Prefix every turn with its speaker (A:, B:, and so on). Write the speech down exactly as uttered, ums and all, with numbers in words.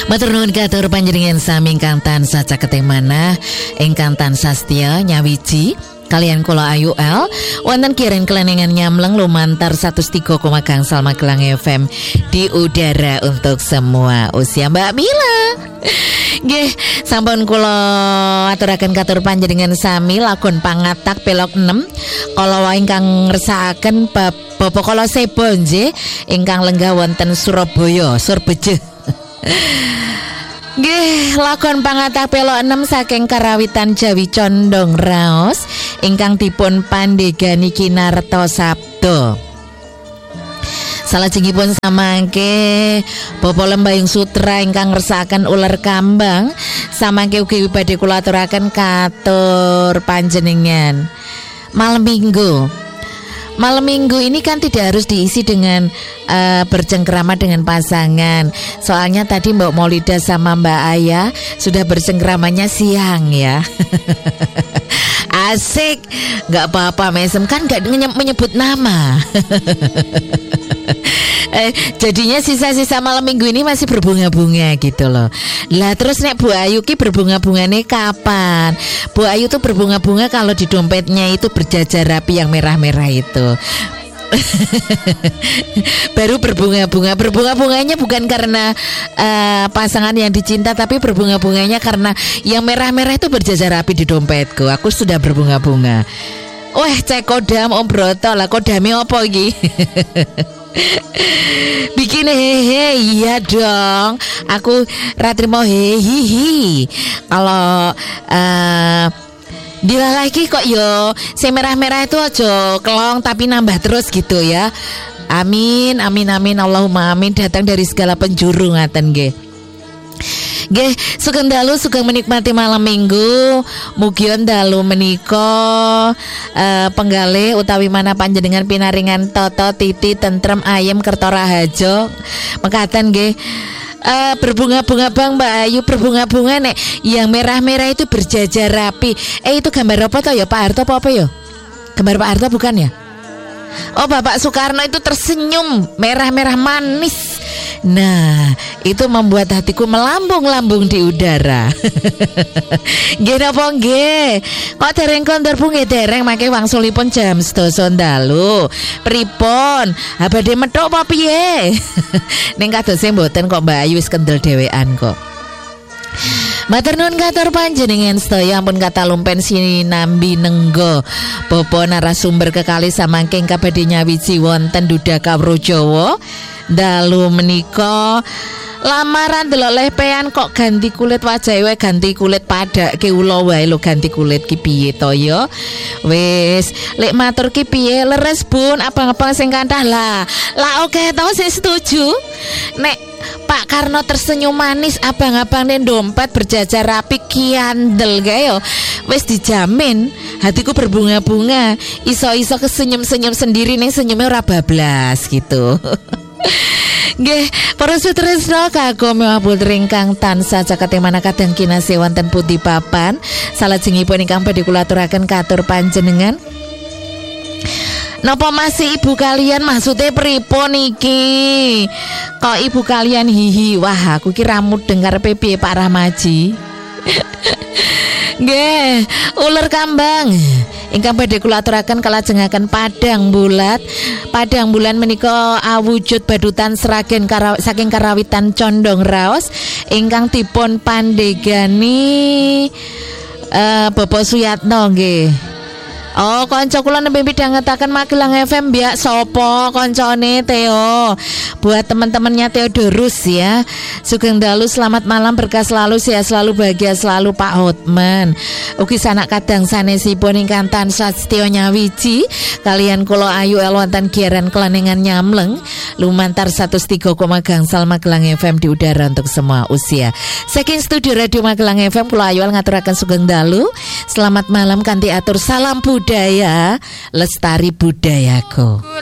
A: Matur nuwun katur panjenengan sami ingkang tansah caket manah ingkang tansah setya nyawiji kalian kula Ayu L wonten kiren kelenengan nyamleng lumantar seratus tiga koma gangsal Magelang F M di udara untuk semua usia. Mbak Mila nggih sampun kula aturaken katur panjenengan sami lakon pangatak pelok enam kala wae ingkang ngersakaken bab Bapak kala seba nggih ingkang lenggah wonten Surabaya Surbeje. Nggih, lakon pangatak pelok enam saking karawitan Jawi Condong Raos ingkang dipun pandegani Kinarto Sabda. Salajengipun samangke Bapak Lembayung Sutra ingkang ngersakaken uler kambang samangke ugi badhe kula aturaken katur panjenengan. Malam Minggu Malam minggu ini kan tidak harus diisi dengan uh, bercengkrama dengan pasangan. Soalnya tadi Mbak Maulida sama Mbak Aya sudah bercengkramanya siang ya. Asik, gak apa-apa mesem kan gak menyebut nama. Eh, jadinya sisa-sisa malam minggu ini masih berbunga-bunga gitu loh. Lah terus nek Bu Ayu ki berbunga-bunganya kapan? Bu Ayu tuh berbunga-bunga kalau di dompetnya itu berjajar rapi yang merah-merah itu. Baru berbunga-bunga. Berbunga-bunganya bukan karena uh, pasangan yang dicinta, tapi berbunga-bunganya karena yang merah-merah itu berjajar rapi di dompetku. Aku sudah berbunga-bunga. Wah, cek kodam Om Broto lah. Kodame apa iki? Bikin hehe, iya dong. Aku ratri mau hehihi. Kalau uh, dilalaki kok yo si merah-merah itu aja kelong tapi nambah terus gitu ya. Amin, amin, amin, Allahumma amin. Datang dari segala penjuru ngaten nggih. Nggih, sugeng dalu sugeng menikmati malam minggu. Mugion dalu menika uh, penggalih utawi mana panjenengan pinaringan toto titi tentrem ayem kerto rahaja. Mekaten nggih. Uh, berbunga-bunga Bang Mbak Ayu, berbunga-bunga nek yang merah-merah itu berjajar rapi. Eh itu gambar apa toh ya Pak Harto apa apa ya? Gambar Pak Harto bukan ya? Oh Bapak Soekarno itu tersenyum merah-merah manis. Nah itu membuat hatiku melambung-lambung di udara. Nggih napa nggih? Kok dereng kondur bunge dereng mangke wangsulipun jam sedasa dalu. Pripun? Ha badhe methuk apa piye? Ning kadose mboten kok Mbak Ayu wis kendel dhewean kok. Matur nuwun katur panjenengan sedaya ampun kata lumpen sinambi nenggo Bapak narasumber kekalih samangke ingkang badhe nyawiji wonten Duda Kawruh Jawa dalu menika lamaran delok lepean kok ganti kulit wajahe wae ganti kulit padake ula wae lho ganti kulit ki piye to ya wis lek matur ki piye leres Bun abang-abang sing kathah lah lah oke okay, tau sing setuju nek Pak Karno tersenyum manis abang-abang ning dompet berjajar rapi kiandel gae yo wis dijamin hatiku berbunga-bunga iso-iso kesenyum-senyum sendiri ning senyume ora bablas gitu. Nggih, para sutresna kagem putri ingkang tansah caket mana kadang kinasih wonten pundi papan salajengipun ingkang badhe kula aturaken katur panjenengan. Napa masih ibu kalian maksudnya pripun iki? Kok ibu kalian hihi? Wah, aku kira mudeng karepe piye Pak Rahmaji. Nggih, uler kambang ingkang badhe kula aturaken kalajengaken padang bulat. Padang bulan menika awujud badutan seragen kara, saking karawitan Condong Raos ingkang dipun pandegani uh, Bapak Suyatno nggih. Oh, kanca kula nembe midhangetaken Magelang F M biak sapa kancane Theo. Buat teman-temannya Theodorus ya. Sugeng dalu selamat malam berkah selalu sehat selalu bahagia selalu Pak Hotman. Ugi sanak kadang sanesipun ingkang tansah setya nyawiji kalian kula Ayu L wonten giaran kelenengan nyamleng lumantar seratus tiga koma gangsal Magelang F M di udara untuk semua usia. Saking studio Radio Magelang F M kula Ayu L ngaturaken sugeng dalu. Selamat malam kanthi atur salam budaya lestari budayaku.